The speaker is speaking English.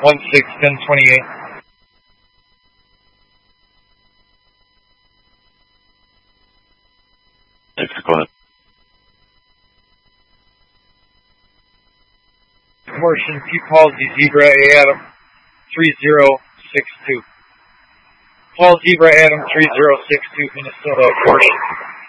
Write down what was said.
161028. Thanks for calling. Portion P. Palsy Zebra A. Adam 3062. Paul Zebra Adam 3062, Minnesota, portion.